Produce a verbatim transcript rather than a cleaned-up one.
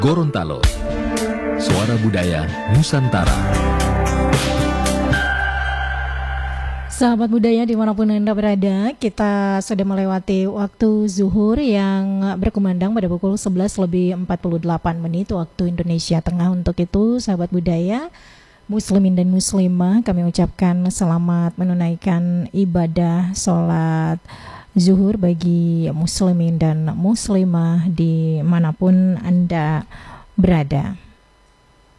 Gorontalo, Suara Budaya Nusantara. Sahabat budaya dimanapun Anda berada, kita sudah melewati waktu zuhur yang berkumandang pada pukul sebelas lebih empat puluh delapan menit waktu Indonesia Tengah. Untuk itu, sahabat budaya, muslimin dan muslimah, kami ucapkan selamat menunaikan ibadah sholat zuhur bagi muslimin dan muslimah dimanapun Anda berada.